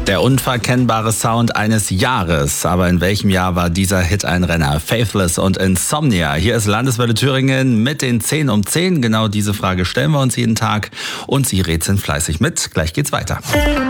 Der unverkennbare Sound eines Jahres. Aber in welchem Jahr war dieser Hit ein Renner? Faithless und Insomnia. Hier ist Landeswelle Thüringen mit den 10 um 10. Genau diese Frage stellen wir uns jeden Tag. Und Sie rätseln fleißig mit. Gleich geht's weiter.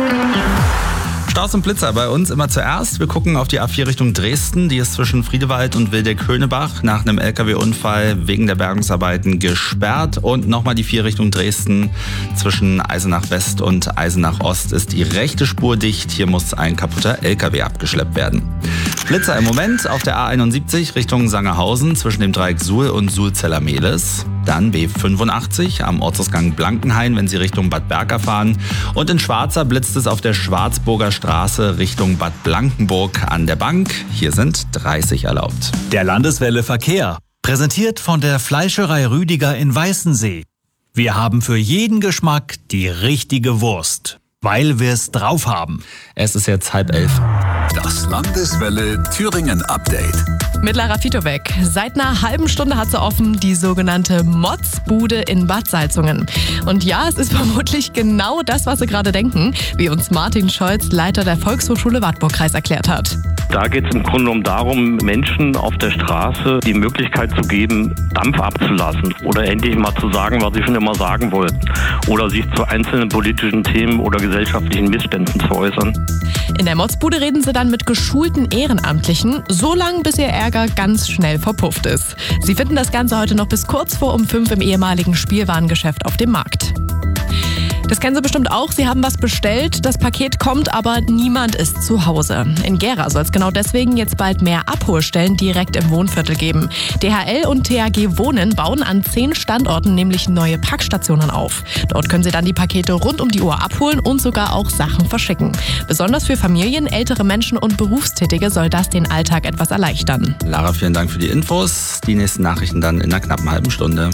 Staus und Blitzer bei uns immer zuerst. Wir gucken auf die A4 Richtung Dresden. Die ist zwischen Friedewald und Wildeck-Höhnebach nach einem LKW-Unfall wegen der Bergungsarbeiten gesperrt. Und nochmal die 4 Richtung Dresden. Zwischen Eisenach West und Eisenach Ost ist die rechte Spur dicht. Hier muss ein kaputter LKW abgeschleppt werden. Blitzer im Moment auf der A71 Richtung Sangerhausen zwischen dem Dreieck Suhl und Suhl-Zellermehlis. Dann B85 am Ortsausgang Blankenhain, wenn Sie Richtung Bad Berka fahren. Und in Schwarza blitzt es auf der Schwarzburger Straße Richtung Bad Blankenburg an der Bank. Hier sind 30 erlaubt. Der Landeswelle Verkehr, präsentiert von der Fleischerei Rüdiger in Weißensee. Wir haben für jeden Geschmack die richtige Wurst, weil wir es drauf haben. Es ist jetzt 10:30. Das Landeswelle Thüringen Update. Mit Lara Fitowek. Seit einer halben Stunde hat sie offen die sogenannte Motzbude in Bad Salzungen. Und ja, es ist vermutlich genau das, was Sie gerade denken, wie uns Martin Scholz, Leiter der Volkshochschule Wartburg-Kreis, erklärt hat. Da geht es im Grunde genommen darum, Menschen auf der Straße die Möglichkeit zu geben, Dampf abzulassen oder endlich mal zu sagen, was sie schon immer sagen wollten. Oder sich zu einzelnen politischen Themen oder gesellschaftlichen Missständen zu äußern. In der Motzbude reden sie dann mit geschulten Ehrenamtlichen, so lange bis ihr Ärger ganz schnell verpufft ist. Sie finden das Ganze heute noch bis kurz vor 5 im ehemaligen Spielwarengeschäft auf dem Markt. Das kennen Sie bestimmt auch. Sie haben was bestellt, das Paket kommt, aber niemand ist zu Hause. In Gera soll es genau deswegen jetzt bald mehr Abholstellen direkt im Wohnviertel geben. DHL und THG Wohnen bauen an 10 Standorten nämlich neue Packstationen auf. Dort können Sie dann die Pakete rund um die Uhr abholen und sogar auch Sachen verschicken. Besonders für Familien, ältere Menschen und Berufstätige soll das den Alltag etwas erleichtern. Lara, vielen Dank für die Infos. Die nächsten Nachrichten dann in einer knappen halben Stunde.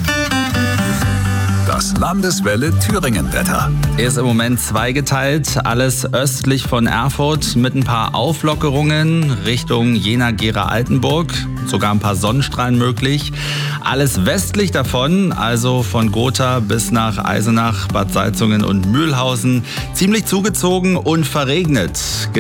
Das Landeswelle Thüringen Wetter. Ist im Moment zweigeteilt, alles östlich von Erfurt mit ein paar Auflockerungen Richtung Jena, Gera, Altenburg. Sogar ein paar Sonnenstrahlen möglich. Alles westlich davon, also von Gotha bis nach Eisenach, Bad Salzungen und Mühlhausen, ziemlich zugezogen und verregnet.